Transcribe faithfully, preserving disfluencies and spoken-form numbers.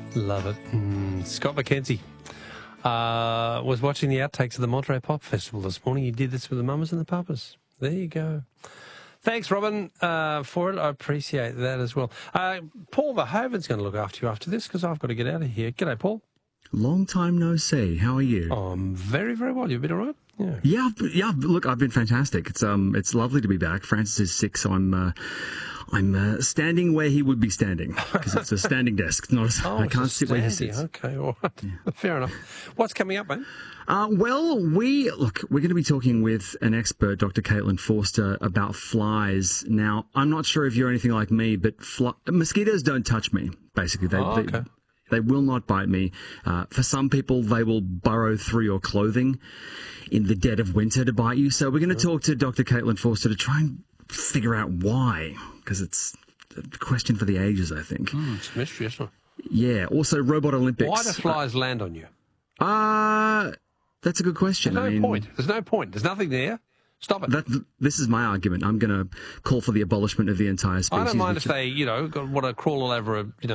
Love it. Mm, Scott McKenzie uh, was watching the outtakes of the Monterey Pop Festival this morning. He did this with the Mamas and the Papas. There you go. Thanks, Robin, uh, for it. I appreciate that as well. Uh, Paul Verhoeven's going to look after you after this because I've got to get out of here. G'day, Paul. Long time no see. How are you? Oh, I'm very, very well. You've been all right? Yeah. Yeah, yeah. Look, I've been fantastic. It's um, it's lovely to be back. Francis is sick, so I'm, uh, I'm uh, standing where he would be standing because it's a standing desk. It's not. A, Oh, I can't sit standing. where he sits. Okay, all right. Yeah. Fair enough. What's coming up, mate? Uh, well, we look. We're going to be talking with an expert, Doctor Caitlin Forster, about flies. Now, I'm not sure if you're anything like me, but fly, mosquitoes don't touch me. Basically, they. Oh, okay. they They will not bite me. Uh, for some people, they will burrow through your clothing in the dead of winter to bite you. So we're going to talk to Doctor Caitlin Forster to try and figure out why, because it's a question for the ages, I think. Mm, it's a mystery, isn't it? Yeah. Also, Robot Olympics. Why do flies uh, land on you? Uh, that's a good question. There's no I mean, point. There's no point. There's nothing there. Stop it. That, this is my argument. I'm going to call for the abolishment of the entire species. I don't mind if they, you know, want to crawl all over a, you know,